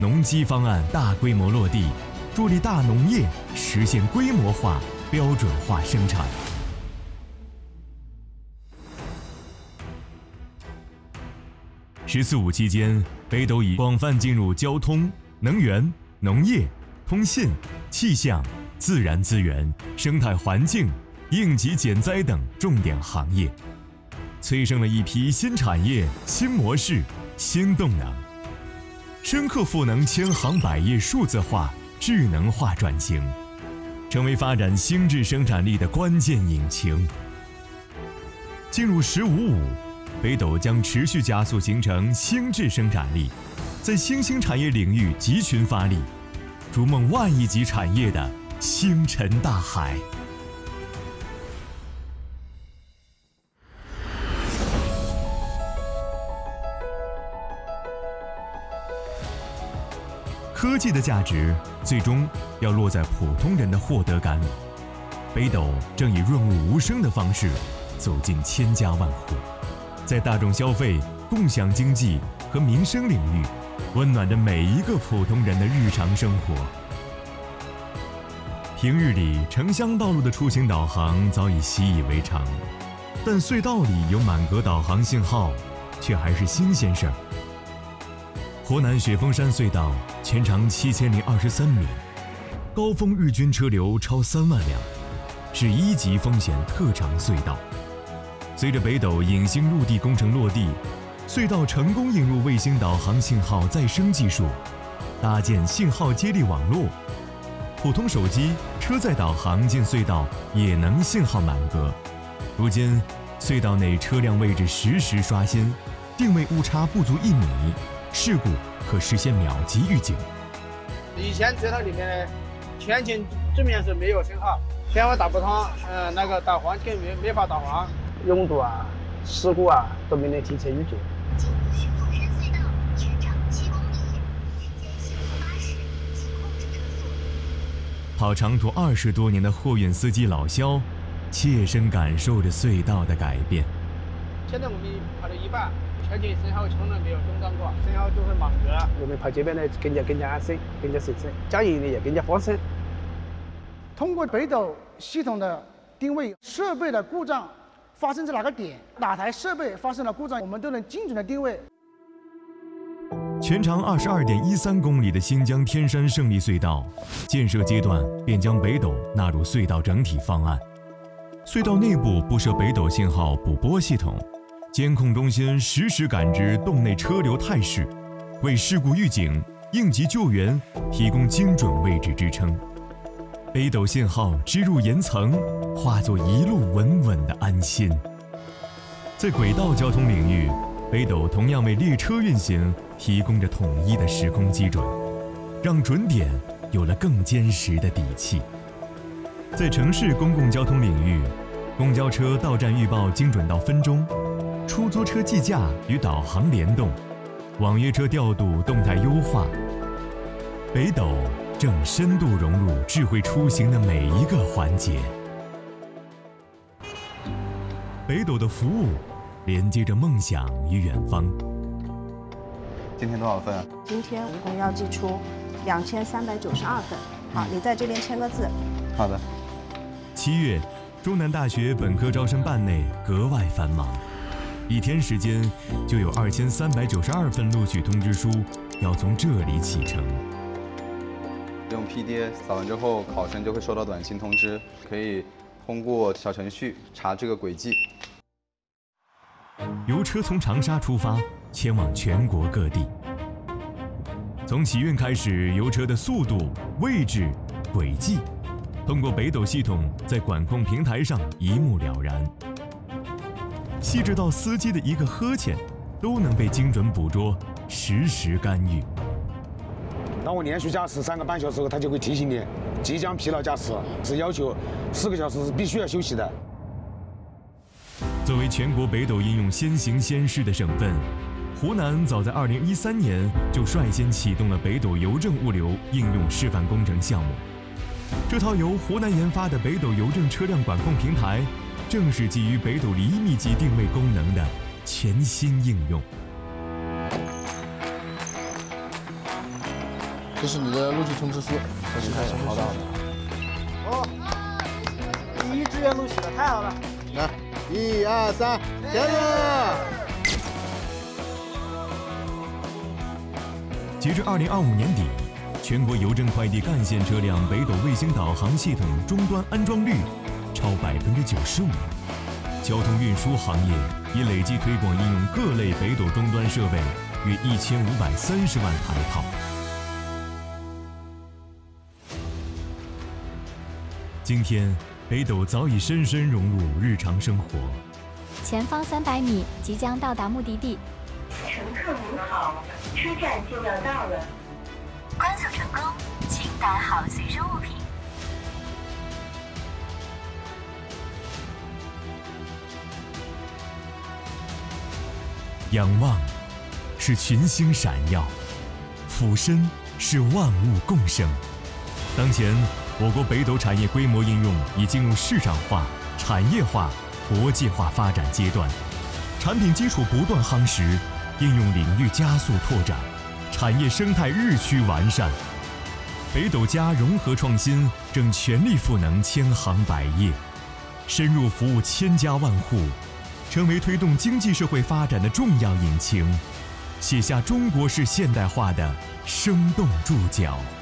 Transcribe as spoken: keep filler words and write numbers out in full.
农机方案大规模落地，助力大农业实现规模化、标准化生产。十四五期间，北斗已广泛进入交通、能源、农业、通信、气象、自然资源、生态环境、应急减灾等重点行业，催生了一批新产业、新模式、新动能，深刻赋能千行百业数字化、智能化转型，成为发展新质生产力的关键引擎。进入“十五五”，北斗将持续加速形成新质生产力，在新兴产业领域集群发力，逐梦万亿级产业的星辰大海。科技的价值最终要落在普通人的获得感里。北斗正以润物无声的方式走进千家万户，在大众消费、共享经济和民生领域，温暖着每一个普通人的日常生活。平日里，城乡道路的出行导航早已习以为常，但隧道里有满格导航信号，却还是新鲜事儿。湖南雪峰山隧道全长七千零二十三米，高峰日均车流超三万辆，是一级风险特长隧道。随着北斗隐形陆地工程落地，隧道成功引入卫星导航信号再生技术，搭建信号接力网络，普通手机、车载导航进隧道也能信号满格。如今，隧道内车辆位置实时刷新，定位误差不足一米，事故可实现秒级预警。 以前隧道里面前进正面是没有信号，天网打不通，呃，那个导航更没没法导航，拥堵啊、事故啊都没能提前预警。 进入雪峰山隧道，全长七公里，时间限速八十，请控制车速。 跑长途二十多年的货运司机老肖，切身感受着隧道的改变。 现在我们跑到一半，前进信号从来没有中断过，信号就会满格，我们跑街边呢更加更加安心，更加省事，加油呢也更加放心。 通过北斗系统的定位，设备的故障发生在哪个点，哪台设备发生了故障，我们都能精准的定位。 全长二十二点一三公里的新疆天山胜利隧道，建设阶段便将北斗纳入隧道整体方案。隧道内部布设北斗信号补拨系统，监控中心实时感知洞内车流态势，为事故预警、应急救援提供精准位置支撑。北斗信号织入岩层，化作一路稳稳的安心。在轨道交通领域，北斗同样为列车运行提供着统一的时空基准，让准点有了更坚实的底气。在城市公共交通领域，公交车到站预报精准到分钟，出租车计价与导航联动，网约车调度动态优化。北斗正深度融入智慧出行的每一个环节。北斗的服务连接着梦想与远方。 今天多少分啊？ 今天我们要寄出两千三百九十二份。好，你在这边签个字。 好的。 七月，中南大学本科招生办内格外繁忙，一天时间就有二千三百九十二份录取通知书要从这里启程。 用 P D F 扫完之后，考生就会收到短信通知，可以通过小程序查这个轨迹。 邮车从长沙出发，前往全国各地。从起运开始，邮车的速度、位置、轨迹，通过北斗系统在管控平台上一目了然。细致到司机的一个呵欠，都能被精准捕捉，实时干预。 当我连续驾驶三个半小时后，他就会提醒你即将疲劳驾驶，是要求四个小时是必须要休息的。 作为全国北斗应用先行先试的省份，湖南早在二零一三年就率先启动了北斗邮政物流应用示范工程项目。这套由湖南研发的北斗邮政车辆管控平台，正是基于北斗厘米级定位功能的全新应用。 这是你的录取通知书，这是好的好的。 哦，第一志愿录取了，太好了！ 来，一二三，加油！ 截至二零二五年底，全国邮政快递干线车辆北斗卫星导航系统终端安装率超百分之九十五。交通运输行业已累计推广应用各类北斗终端设备约一千五百三十万台套。今天，北斗早已深深融入日常生活。 前方三百米，即将到达目的地。 乘客您好，车站就要到了。观测成功，请带好随身物品。 仰望是群星闪耀，俯身是万物共生。当前，我国北斗产业规模应用已进入市场化、产业化、国际化发展阶段，产品基础不断夯实，应用领域加速拓展，产业生态日趋完善。北斗家融合创新正全力赋能千行百业，深入服务千家万户，成为推动经济社会发展的重要引擎，写下中国式现代化的生动注脚。